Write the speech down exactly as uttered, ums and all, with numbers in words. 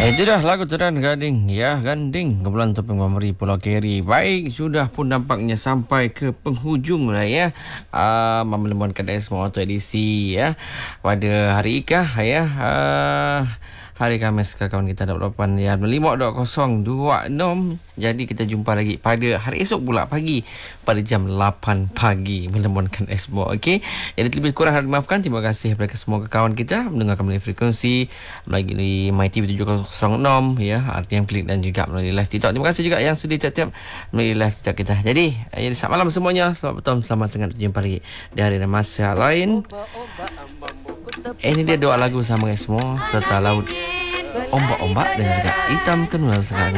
Eh, itu dah lagu Teran Gading. Ya, Ganding. Kumpulan Topeng Mameri Pulau Keri. Baik, sudah pun nampaknya sampai ke penghujung lah ya. Uh, Memenemukan semua auto edisi ya. Pada hari ikah ya. Uh, hari Khamis kawan kita dapat lapan ya lima kosong dua enam. Jadi kita jumpa lagi pada hari esok pula pagi pada jam lapan pagi menemukan semua. Okey. Jadi lebih kurang harap dimaafkan. Terima kasih kepada semua kawan kita mendengarkan melalui frekuensi melalui MyTV tujuh kosong enam ya, R T M Klik dan juga melalui live TikTok. Terima kasih juga yang sudi tiap-tiap melalui live TikTok kita. Jadi, jadi selamat malam semuanya. Selamat petang, selamat sengat jumpa lagi di hari dan masa lain. Ini dia doa lagu sama semua serta laut ombak-ombak dan juga hitam kenal sekarang.